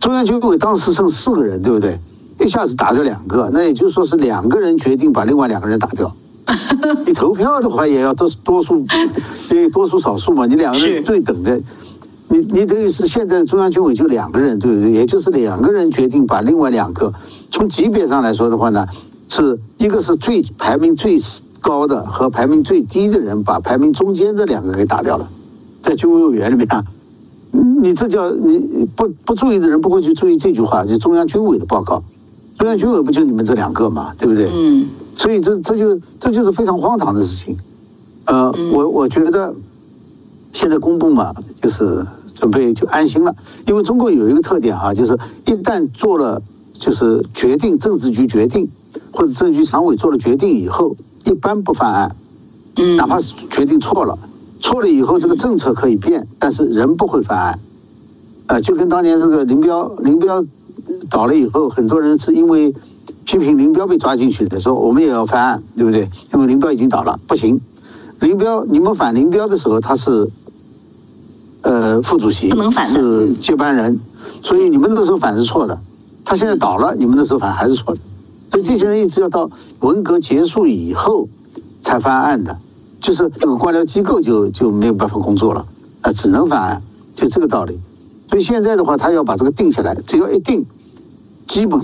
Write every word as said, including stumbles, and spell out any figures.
中央军委当时剩四个人，对不对？一下子打掉两个，那也就是说是两个人决定把另外两个人打掉。你投票的话也要多多数，对多数少数嘛，你两个人对等的，你你等于是现在中央军委就两个人，对不对？也就是两个人决定把另外两个，从级别上来说的话呢，是一个是最排名最高的和排名最低的人把排名中间的两个给打掉了，在军委委员里面啊，你这叫你不不注意的人不会去注意这句话，就中央军委的报告，中央军委不就你们这两个嘛，对不对？ 嗯。 所以这这就这就是非常荒唐的事情，呃，我我觉得现在公布嘛，就是准备就安心了，因为中国有一个特点啊，就是一旦做了就是决定，政治局决定或者政治局常委做了决定以后，一般不翻案，哪怕是决定错了，错了以后这个政策可以变，但是人不会翻案，呃，就跟当年这个林彪林彪倒了以后，很多人是因为批评林彪被抓进去的，说我们也要翻案，对不对？因为林彪已经倒了，不行。林彪，你们反林彪的时候，他是呃副主席，是接班人，所以你们那时候反是错的。他现在倒了，你们那时候反还是错的。所以这些人一直要到文革结束以后才翻案的，就是这个官僚机构就就没有办法工作了，呃，只能翻案，就这个道理。所以现在的话，他要把这个定下来，只要一定，基本